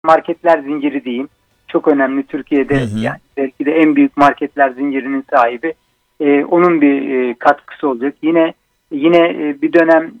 marketler zinciri diyeyim. Çok önemli Türkiye'de, yani belki de en büyük marketler zincirinin sahibi. Onun bir katkısı olacak. Yine bir dönem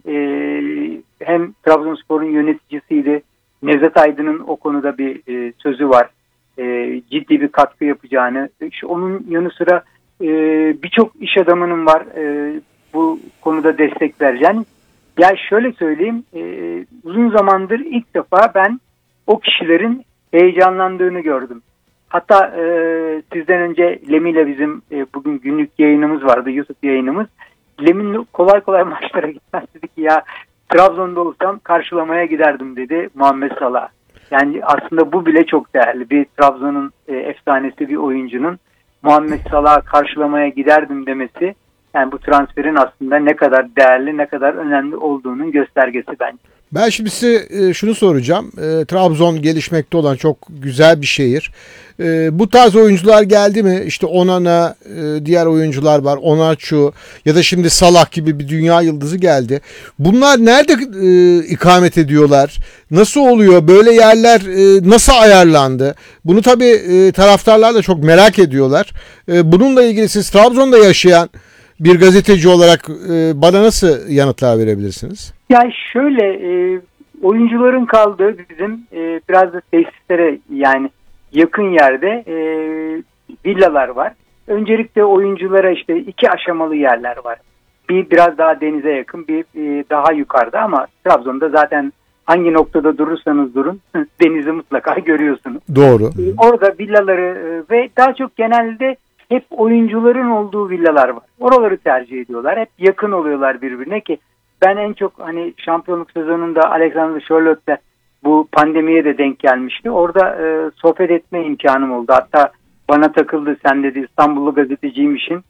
hem Trabzonspor'un yöneticisiydi. Nevzat Aydın'ın o konuda bir sözü var. Ciddi bir katkı yapacağını. İşte onun yanı sıra birçok iş adamının var bu konuda destek vereceğini. Ya şöyle söyleyeyim, uzun zamandır ilk defa ben o kişilerin heyecanlandığını gördüm. Hatta sizden önce Lemi'yle bizim bugün günlük yayınımız vardı, YouTube yayınımız. Lemin kolay kolay maçlara gitmez, dedi ki ya Trabzon'da olsam karşılamaya giderdim dedi Muhammed Salah. Yani aslında bu bile çok değerli. Bir Trabzon'un efsanesi bir oyuncunun Muhammed Salah'ı karşılamaya giderdim demesi, yani bu transferin aslında ne kadar değerli, ne kadar önemli olduğunun göstergesi bence. Ben şimdi size şunu soracağım. Trabzon gelişmekte olan çok güzel bir şehir. Bu tarz oyuncular geldi mi? İşte Onana, diğer oyuncular var. Onaçu ya da şimdi Salah gibi bir dünya yıldızı geldi. Bunlar nerede ikamet ediyorlar? Nasıl oluyor? Böyle yerler nasıl ayarlandı? Bunu tabii taraftarlar da çok merak ediyorlar. Bununla ilgili siz Trabzon'da yaşayan bir gazeteci olarak bana nasıl yanıtlar verebilirsiniz? Ya şöyle, oyuncuların kaldığı bizim biraz da tesislere, yani yakın yerde villalar var. Öncelikle oyunculara işte 2 aşamalı yerler var. Bir biraz daha denize yakın, bir daha yukarıda, ama Trabzon'da zaten hangi noktada durursanız durun denizi mutlaka görüyorsunuz. Doğru. Orada villaları ve daha çok genelde hep oyuncuların olduğu villalar var. Oraları tercih ediyorlar. Hep yakın oluyorlar birbirine ki ben en çok hani şampiyonluk sezonunda Alexander Sörlot'ta bu pandemiye de denk gelmişti. Orada sohbet etme imkanım oldu. Hatta bana takıldı, sen dedi İstanbullu gazeteciymişsin.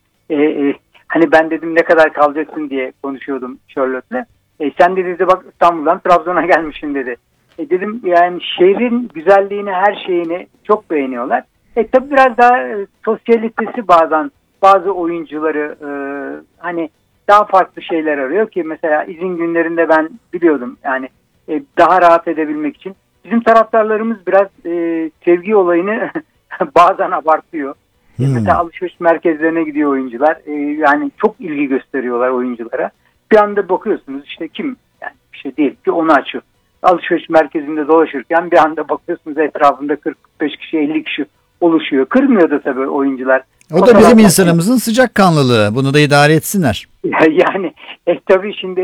Hani ben dedim ne kadar kalacaksın diye konuşuyordum Sörlot'la. Sen de dedi bak İstanbul'dan Trabzon'a gelmişsin dedi. Dedim yani şehrin güzelliğini, her şeyini çok beğeniyorlar. Tabii biraz daha sosyalitesi bazen bazı oyuncuları hani daha farklı şeyler arıyor ki mesela izin günlerinde ben biliyordum yani daha rahat edebilmek için. Bizim taraftarlarımız biraz sevgi olayını bazen abartıyor. Mesela alışveriş merkezlerine gidiyor oyuncular. Yani çok ilgi gösteriyorlar oyunculara. Bir anda bakıyorsunuz işte kim, yani bir şey değil ki onu açıyor. Alışveriş merkezinde dolaşırken bir anda bakıyorsunuz etrafında 40-45 kişi, 50 kişi oluşuyor. Kırmıyor da tabii oyuncular. O da bizim insanımızın sıcakkanlılığı. Bunu da idare etsinler. Yani tabii şimdi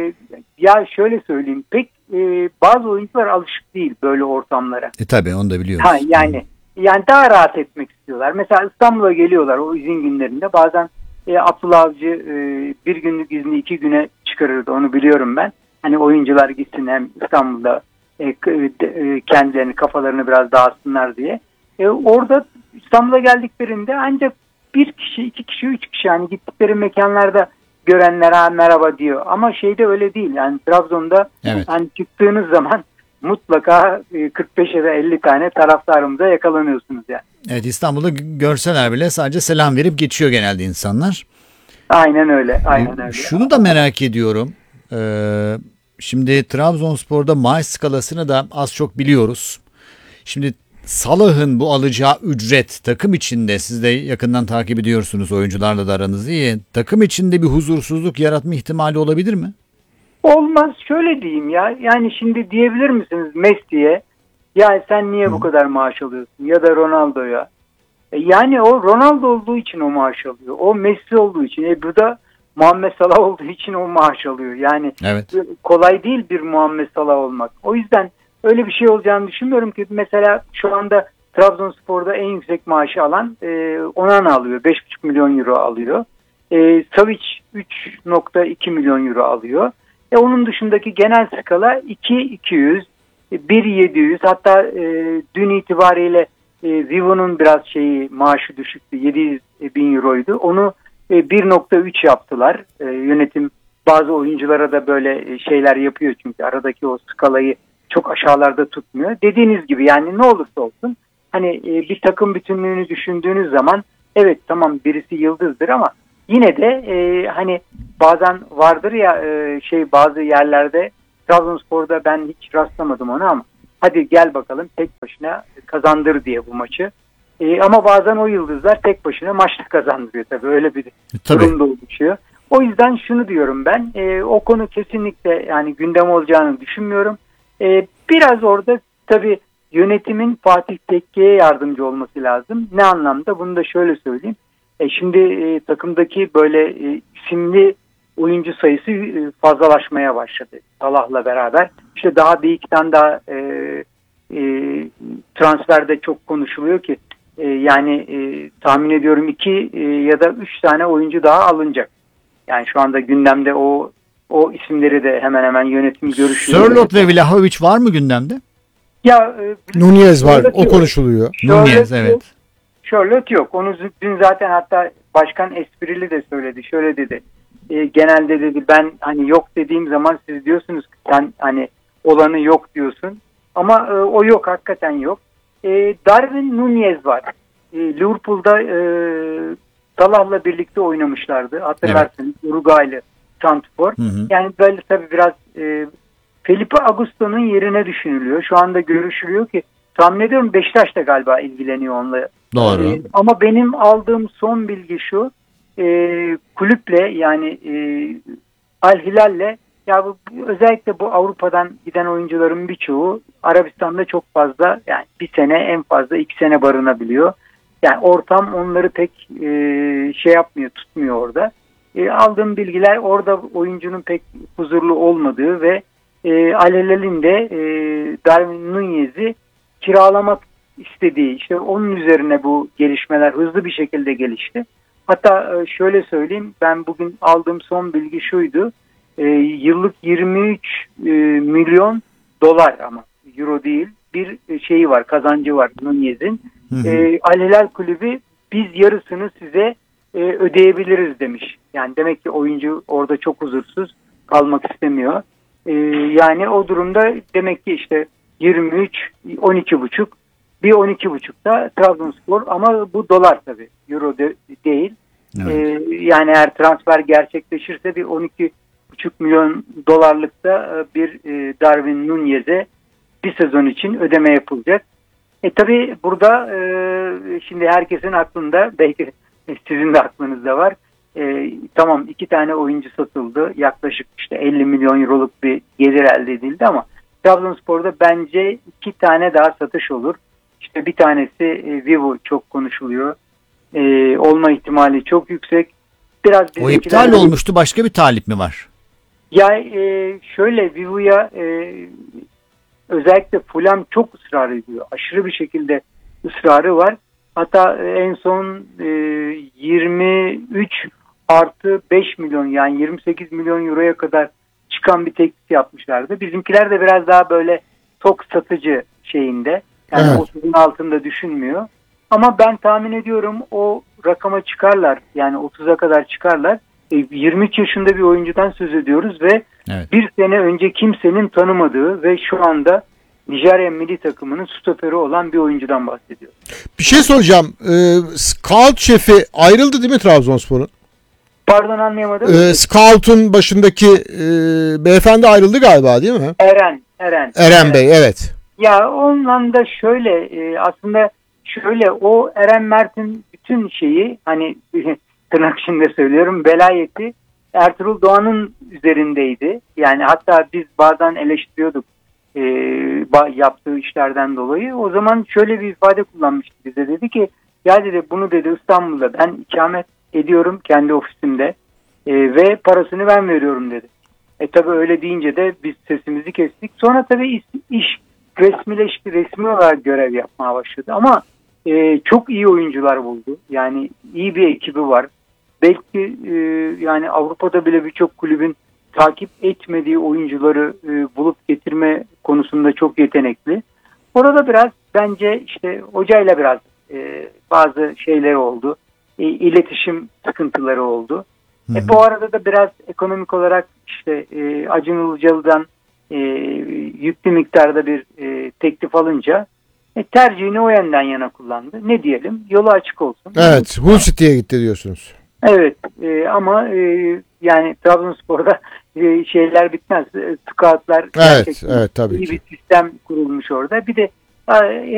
ya şöyle söyleyeyim, pek bazı oyuncular alışık değil böyle ortamlara. Tabii onu da biliyoruz. Yani daha rahat etmek istiyorlar. Mesela İstanbul'a geliyorlar o izin günlerinde. Bazen Abdullah Avcı bir günlük izni 2 güne çıkarırdı. Onu biliyorum ben. Hani oyuncular gitsin hem İstanbul'da kendilerini, kafalarını biraz dağıtsınlar diye. Orada İstanbul'a geldiklerinde ancak 1 kişi, 2 kişi, 3 kişi yani gittikleri mekanlarda görenlere merhaba diyor. Ama şeyde öyle değil. Yani Trabzon'da hani çıktığınız zaman mutlaka 45 ya da 50 tane taraftarımıza yakalanıyorsunuz yani. Evet, İstanbul'da görseler bile sadece selam verip geçiyor genelde insanlar. Aynen öyle. Aynen öyle. Şunu da merak ediyorum. Şimdi Trabzonspor'da maaş skalasını da az çok biliyoruz. Şimdi Salah'ın bu alacağı ücret takım içinde, siz de yakından takip ediyorsunuz, oyuncularla da aranız iyi. Takım içinde bir huzursuzluk yaratma ihtimali olabilir mi? Olmaz. Şöyle diyeyim ya. Yani şimdi diyebilir misiniz Messi'ye ya sen niye bu kadar maaş alıyorsun? Ya da Ronaldo'ya. Yani o Ronaldo olduğu için o maaş alıyor. O Messi olduğu için. Bu da Muhammed Salah olduğu için o maaş alıyor. Yani kolay değil bir Muhammed Salah olmak. O yüzden öyle bir şey olacağını düşünmüyorum ki mesela şu anda Trabzonspor'da en yüksek maaşı alan Onana alıyor. 5,5 milyon euro alıyor. Savic 3,2 milyon euro alıyor. Onun dışındaki genel skala 2,200, 1,700, hatta dün itibariyle Vivo'nun biraz maaşı düşüktü. 700 bin euroydu. Onu 1,3 yaptılar. Yönetim bazı oyunculara da böyle şeyler yapıyor çünkü aradaki o skalayı çok aşağılarda tutmuyor. Dediğiniz gibi yani ne olursa olsun hani bir takım bütünlüğünü düşündüğünüz zaman evet tamam birisi yıldızdır ama yine de hani bazen vardır ya bazı yerlerde Trabzonspor'da ben hiç rastlamadım ona ama hadi gel bakalım tek başına kazandır diye bu maçı. Ama bazen o yıldızlar tek başına maçta kazandırıyor tabii, öyle bir durum da oluşuyor. O yüzden şunu diyorum ben, o konu kesinlikle yani gündem olacağını düşünmüyorum. Biraz orada tabii yönetimin Fatih Tekke'ye yardımcı olması lazım. Ne anlamda? Bunu da şöyle söyleyeyim. Şimdi takımdaki böyle isimli oyuncu sayısı fazlalaşmaya başladı Salah'la beraber. İşte daha bir iki tane daha transferde çok konuşuluyor ki yani tahmin ediyorum 2 ya da 3 tane oyuncu daha alınacak. Yani şu anda gündemde o isimleri de hemen hemen yönetim görüşüyor. Sörloth ve Vlahovic var mı gündemde? Ya Nunez var, o konuşuluyor. Nunez, evet. Sörloth yok. Onu dün zaten hatta başkan esprili de söyledi. Şöyle dedi. Genelde dedi ben hani yok dediğim zaman siz diyorsunuz ki sen hani olanı yok diyorsun. Ama o yok, hakikaten yok. Darwin Nunez var. Liverpool'da Salah'la birlikte oynamışlardı. Hatırlarsınız, evet. Uruguaylı santrfor. Yani böyle tabii biraz Felipe Augusto'nun yerine düşünülüyor. Şu anda görüşülüyor ki tahmin ediyorum Beşiktaş da galiba ilgileniyor onunla. Doğru. Ama benim aldığım son bilgi şu. Kulüple yani Al Hilal'le ya özellikle bu Avrupa'dan giden oyuncuların birçoğu Arabistan'da çok fazla, yani bir sene en fazla 2 sene barınabiliyor. Yani ortam onları pek şey yapmıyor, tutmuyor orada. Aldığım bilgiler orada oyuncunun pek huzurlu olmadığı ve Al Hilal'in de Darwin Nunez'i kiralamak istediği, işte onun üzerine bu gelişmeler hızlı bir şekilde gelişti. Hatta şöyle söyleyeyim, ben bugün aldığım son bilgi şuydu. Yıllık 23 milyon dolar, ama euro değil, bir şeyi var, kazancı var Nunez'in. Al Hilal kulübü biz yarısını size ödeyebiliriz demiş. Yani demek ki oyuncu orada çok huzursuz, kalmak istemiyor. Yani o durumda demek ki işte 23, 12,5, bir 12,5 da Trabzonspor, ama bu dolar tabii, euro değil. Evet. Yani eğer transfer gerçekleşirse bir 12,5 milyon dolarlıkta bir Darwin Nunez'e bir sezon için ödeme yapılacak. Tabii burada şimdi herkesin aklında, belki sizin de aklınızda var. Tamam, 2 tane oyuncu satıldı. Yaklaşık işte 50 milyon euroluk bir gelir elde edildi, ama Trabzonspor'da bence 2 tane daha satış olur. İşte bir tanesi Vivo çok konuşuluyor. Olma ihtimali çok yüksek. Biraz o iptal olmuştu. Başka bir talip mi var? Ya şöyle, Vivo'ya özellikle Fulham çok ısrar ediyor. Aşırı bir şekilde ısrarı var. Hatta en son 23 artı 5 milyon, yani 28 milyon euroya kadar çıkan bir teklif yapmışlardı. Bizimkiler de biraz daha böyle tok satıcı şeyinde. Yani evet. 30'un altında düşünmüyor. Ama ben tahmin ediyorum o rakama çıkarlar. Yani 30'a kadar çıkarlar. 23 yaşında bir oyuncudan söz ediyoruz ve evet. Bir sene önce kimsenin tanımadığı ve şu anda Nijerya milli takımının stoperi olan bir oyuncudan bahsediyoruz. Bir şey soracağım. Scout şefi ayrıldı değil mi Trabzonspor'un? Pardon, anlayamadım. Scout'un başındaki beyefendi ayrıldı galiba, değil mi? Eren Bey, evet. Ya ondan da şöyle aslında şöyle, o Eren Mert'in bütün şeyi, hani tırnak içinde söylüyorum, velayeti Ertuğrul Doğan'ın üzerindeydi. Yani hatta biz bazen eleştiriyorduk yaptığı işlerden dolayı. O zaman şöyle bir ifade kullanmıştı bize, dedi ki ya dedi, bunu dedi İstanbul'da ben ikamet ediyorum kendi ofisimde ve parasını ben veriyorum dedi. Tabii öyle deyince de biz sesimizi kestik. Sonra tabii iş resmileşti, resmi olarak görev yapmaya başladı, ama çok iyi oyuncular buldu. Yani iyi bir ekibi var. Belki yani Avrupa'da bile birçok kulübün takip etmediği oyuncuları bulup getirme konusunda çok yetenekli. Orada biraz bence işte hocayla biraz bazı şeyler oldu. İletişim sıkıntıları oldu. Bu arada da biraz ekonomik olarak işte Acun Ilıcalı'dan yüklü miktarda bir teklif alınca tercihini o yönden yana kullandı. Ne diyelim? Yolu açık olsun. Evet. Hull City'ye gitti diyorsunuz. Evet. Ama yani Trabzonspor'da şeyler bitmez. Scoutlar Evet, evet tabii iyi ki. bir sistem kurulmuş orada. Bir de